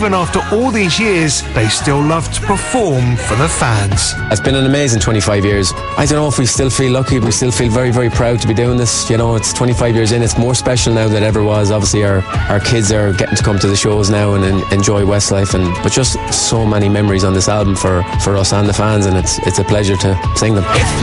even after all these years, they still love to perform for the fans. It's been an amazing 25 years. I don't know if we still feel lucky, we still feel very, very proud to be doing this. You know, it's 25 years in, it's more special now than it ever was. Obviously our kids are getting to come to the shows now and enjoy Westlife, but just so many memories on this album for us and the fans, and it's a pleasure to sing them.